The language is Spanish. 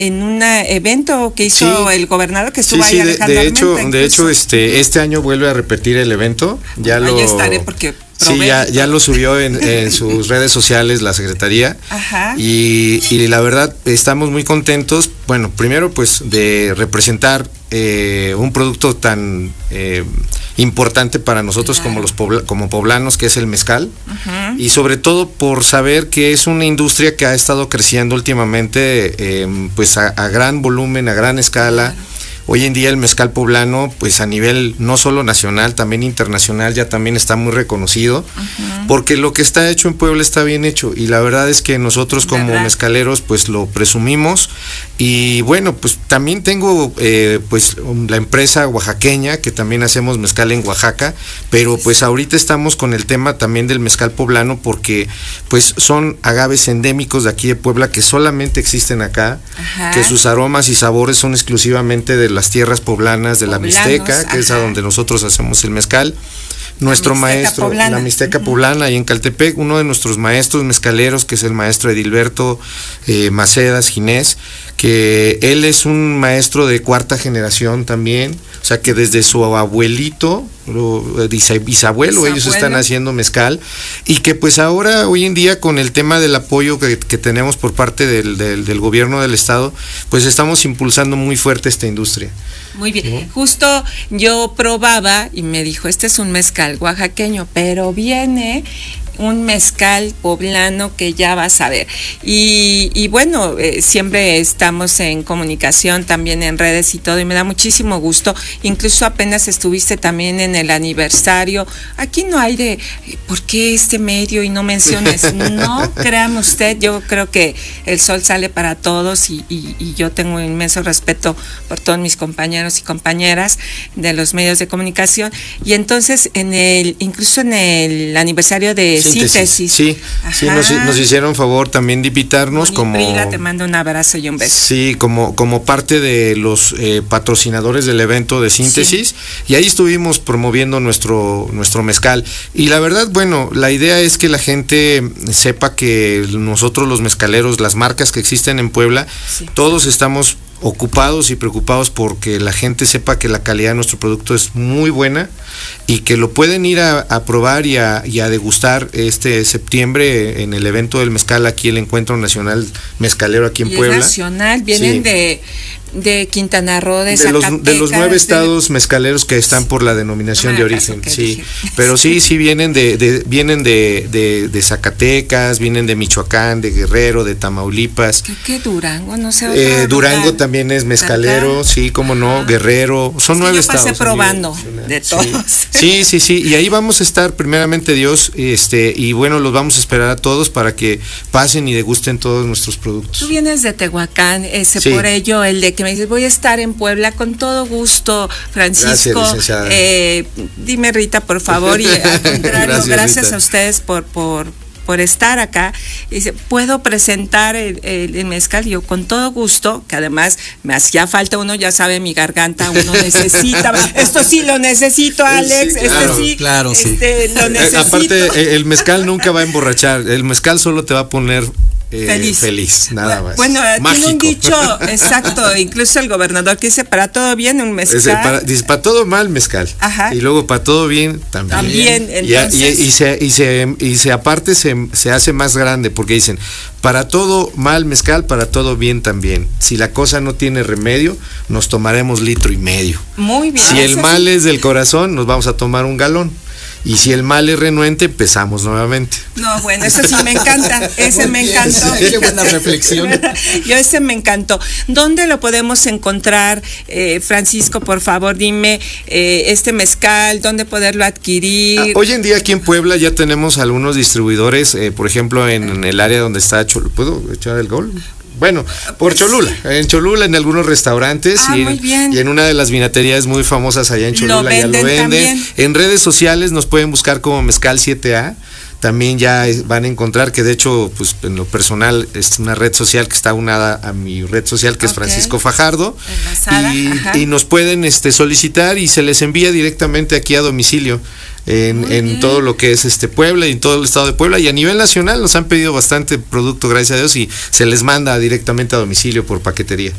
en un evento que hizo el gobernador, que estuvo ahí Alejandro Armenta, de hecho, este año vuelve a repetir el evento. Ya ahí estaré porque sí, ya lo subió en sus redes sociales la Secretaría. Ajá. Y la verdad estamos muy contentos. Bueno, primero pues de representar un producto tan importante para nosotros, claro, como poblanos, que es el mezcal. Uh-huh. Y sobre todo por saber que es una industria que ha estado creciendo últimamente pues a gran volumen, a gran escala. Claro. Hoy en día el mezcal poblano, pues a nivel no solo nacional, también internacional, ya también está muy reconocido, uh-huh, porque lo que está hecho en Puebla está bien hecho, y la verdad es que nosotros como mezcaleros pues lo presumimos. Y bueno, pues también tengo pues la empresa oaxaqueña, que también hacemos mezcal en Oaxaca, pero pues ahorita estamos con el tema también del mezcal poblano, porque pues son agaves endémicos de aquí de Puebla que solamente existen acá, ajá, que sus aromas y sabores son exclusivamente de las tierras poblanas, de la Mixteca, que es a donde nosotros hacemos el mezcal. Nuestro maestro, la Mixteca poblana, ahí en Caltepec, uno de nuestros maestros mezcaleros, que es el maestro Edilberto Macedas Ginés, que él es un maestro de cuarta generación también, o sea que desde su abuelito, bisabuelo, ellos están haciendo mezcal, y que pues ahora, hoy en día, con el tema del apoyo que tenemos por parte del gobierno del estado, pues estamos impulsando muy fuerte esta industria. Muy bien, ¿no? Justo yo probaba y me dijo, este es un mezcal oaxaqueño, pero viene un mezcal poblano que ya vas a ver. Y bueno, siempre estamos en comunicación, también en redes y todo, y me da muchísimo gusto. Incluso apenas estuviste también en el aniversario. Aquí no hay de, ¿por qué este medio y no menciones? No, créame usted, yo creo que el sol sale para todos, y yo tengo un inmenso respeto por todos mis compañeros y compañeras de los medios de comunicación. Y entonces, incluso en el aniversario de Síntesis. Sí, nos hicieron favor también de invitarnos. Moni Prida, te mando un abrazo y un beso. Sí, como parte de los patrocinadores del evento de Síntesis, sí, y ahí estuvimos promoviendo nuestro mezcal. Y la verdad, bueno, la idea es que la gente sepa que nosotros los mezcaleros, las marcas que existen en Puebla, sí, todos estamos ocupados y preocupados porque la gente sepa que la calidad de nuestro producto es muy buena, y que lo pueden ir a probar y a degustar este septiembre en el evento del mezcal, aquí el Encuentro Nacional Mezcalero aquí en Puebla. Es nacional, vienen sí, de Quintana Roo, de Zacatecas, de los 9 estados mezcaleros que están por la denominación de origen, sí, dije. Pero sí vienen de Zacatecas, vienen de Michoacán, de Guerrero, de Tamaulipas. ¿Qué Durango? No sé. Durango también es mezcalero, sí, cómo no, Guerrero, son 9 estados. Yo pasé probando de todos. Sí, y ahí vamos a estar, primeramente Dios, y bueno, los vamos a esperar a todos para que pasen y degusten todos nuestros productos. Tú vienes de Tehuacán, sí, por ello el de que me dices, voy a estar en Puebla, con todo gusto, Francisco. Gracias, dime Rita, por favor, y al contrario, gracias a ustedes por estar acá. Y dice, ¿puedo presentar el mezcal? Y yo, con todo gusto, que además me hacía falta, uno ya sabe, mi garganta, uno necesita, esto sí lo necesito, Alex, sí, claro, sí. Lo necesito. Aparte, el mezcal nunca va a emborrachar, el mezcal solo te va a poner feliz, nada más. Bueno, tiene un dicho exacto, incluso el gobernador, que dice, para todo bien un mezcal. Dice, para todo mal mezcal. Ajá. Y luego para todo bien también. Entonces. Y aparte se hace más grande, porque dicen, para todo mal mezcal, para todo bien también. Si la cosa no tiene remedio, nos tomaremos 1,5 litros. Muy bien. Si el mal es del corazón, nos vamos a tomar 1 galón. Y si el mal es renuente, empezamos nuevamente. No, bueno, eso sí me encanta, ese me encantó. Qué buena reflexión. Ese me encantó. ¿Dónde lo podemos encontrar, Francisco? Por favor, dime, este mezcal, ¿dónde poderlo adquirir? Hoy en día aquí en Puebla ya tenemos algunos distribuidores, por ejemplo, en el área donde está Cholula. ¿Puedo echar el gol? Bueno, por Cholula, en Cholula, en algunos restaurantes, y en una de las vinaterías muy famosas allá en Cholula ya lo venden. También. En redes sociales nos pueden buscar como Mezcal 7A. También ya van a encontrar, que de hecho, pues en lo personal es una red social que está unada a mi red social, que es Francisco Fajardo, y nos pueden solicitar y se les envía directamente aquí a domicilio en todo lo que es Puebla y en todo el estado de Puebla, y a nivel nacional nos han pedido bastante producto, gracias a Dios, y se les manda directamente a domicilio por paquetería.